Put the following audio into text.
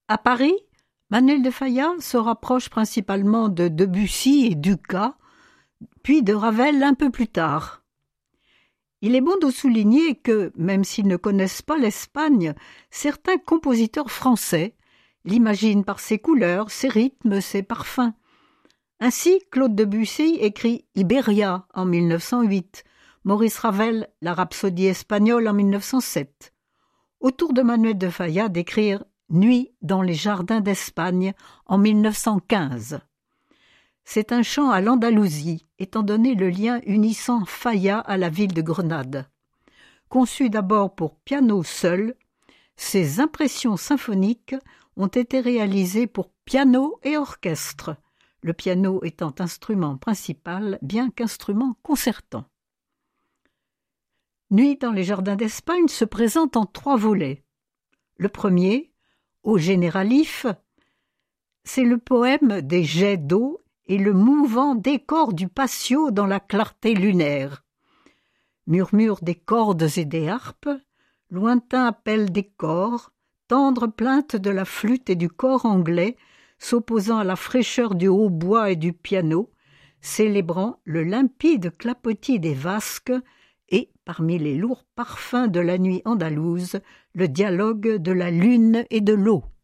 À Paris, Manuel de Falla se rapproche principalement de Debussy et Dukas, puis de Ravel un peu plus tard. Il est bon de souligner que, même s'ils ne connaissent pas l'Espagne, certains compositeurs français l'imaginent par ses couleurs, ses rythmes, ses parfums. Ainsi, Claude Debussy écrit Iberia en 1908, Maurice Ravel La Rhapsodie espagnole en 1907. Au tour de Manuel de Falla d'écrire Nuit dans les jardins d'Espagne en 1915. C'est un chant à l'Andalousie, étant donné le lien unissant Falla à la ville de Grenade. Conçu d'abord pour piano seul, ses impressions symphoniques ont été réalisées pour piano et orchestre, le piano étant instrument principal, bien qu'instrument concertant. Nuit dans les jardins d'Espagne se présente en 3 volets. Le premier, Au généralif, c'est le poème des jets d'eau et le mouvant décor du patio dans la clarté lunaire. Murmure des cordes et des harpes, lointain appel des cors, tendre plainte de la flûte et du cor anglais, s'opposant à la fraîcheur du hautbois et du piano, célébrant le limpide clapotis des vasques et, parmi les lourds parfums de la nuit andalouse, le dialogue de la lune et de l'eau.